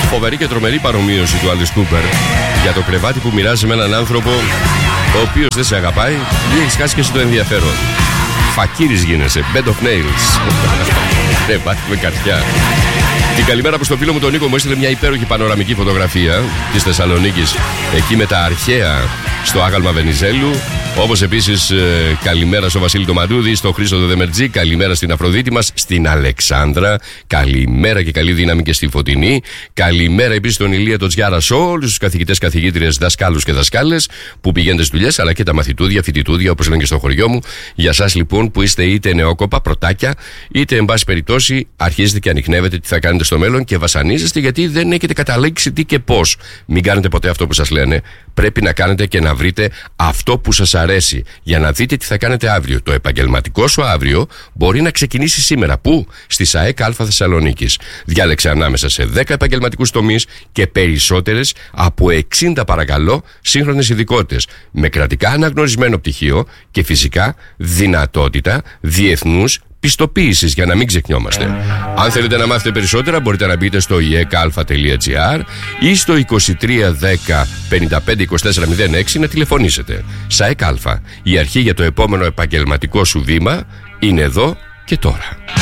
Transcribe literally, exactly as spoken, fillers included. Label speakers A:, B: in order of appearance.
A: Φοβερή και τρομερή παρομοίωση του Alice Cooper για το κρεβάτι που μοιράζει με έναν άνθρωπο ο οποίος δεν σε αγαπάει ή έχεις χάσει και εσύ το ενδιαφέρον. Φακύρης γίνεσαι. Bed of nails. Κρεβάτι με καρδιά. Την καλημέρα προς τον φίλο μου τον Νίκο, μου έστειλε μια υπέροχη πανοραμική φωτογραφία της Θεσσαλονίκης, εκεί με τα αρχαία στο άγαλμα Βενιζέλου. Όπως επίσης ε, καλημέρα στο Βασίλη το Μαντούδη, στο Χρήστο το Δεμερτζή, καλημέρα στην Αφροδίτη μας, στην Αλεξάνδρα, καλημέρα και καλή δύναμη και στη Φωτεινή. Καλημέρα επίσης στον Ηλία το Τζιάρα, σε όλους τους καθηγητές, καθηγήτριες, δασκάλους και δασκάλες που πηγαίνετε στις δουλειές, αλλά και τα μαθητούδια, φοιτητούδια, όπως λένε και στο χωριό μου. Για εσάς λοιπόν που είστε είτε νεόκοπα, πρωτάκια, είτε εν πάση περιπτώσει αρχίζετε και ανιχνεύετε τι θα κάνετε στο μέλλον και βασανίζεστε γιατί δεν έχετε καταλήξει τι και πώς. Μην κάνετε ποτέ αυτό που σας λένε. Πρέπει να κάνετε και να βρείτε αυτό που σας αρέσει για να δείτε τι θα κάνετε αύριο. Το επαγγελματικό σου αύριο μπορεί να ξεκινήσει σήμερα. Πού? Στη ΣΑΕΚ Α Θεσσαλονίκης. Διάλεξε ανάμεσα σε δέκα επαγγελματικούς τομείς και περισσότερες από εξήντα παρακαλώ σύγχρονες ειδικότητες με κρατικά αναγνωρισμένο πτυχίο και φυσικά δυνατότητα διεθνούς πιστοποίησης για να μην ξεχνιόμαστε. Αν θέλετε να μάθετε περισσότερα μπορείτε να μπείτε στο ι ε κ α τελεία τζι άρ ή στο είκοσι τρία δέκα πενήντα πέντε είκοσι τέσσερα μηδέν έξι να τηλεφωνήσετε. ΣΑΕΚ Α, η αρχή για το επόμενο επαγγελματικό σου βήμα είναι εδώ και τώρα.